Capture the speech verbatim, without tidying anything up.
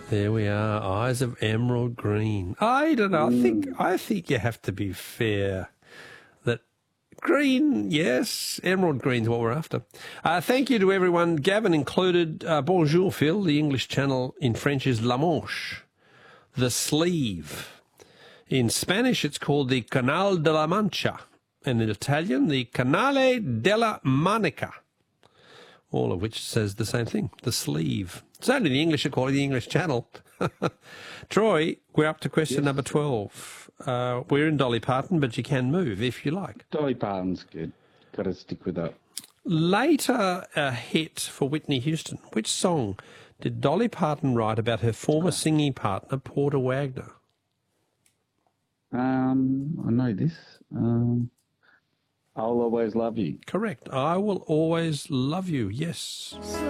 There we are, Eyes of Emerald Green. I don't know, I think I think you have to be fair that green, yes, emerald green's what we're after. Uh, thank you to everyone, Gavin included. Uh, bonjour, Phil. The English channel in French is La Manche, the sleeve. In Spanish, it's called the Canal de la Mancha, and in Italian, the Canale della Manica, all of which says the same thing, the sleeve. It's only the English are calling the English Channel. Troy, we're up to question yes. number twelve. Uh, we're in Dolly Parton, but you can move if you like. Dolly Parton's good. Got to stick with that. Later a hit for Whitney Houston. Which song did Dolly Parton write about her former singing partner, Porter Wagner? Um, I know this. Um, I'll Always Love You. Correct. I Will Always Love You, yes.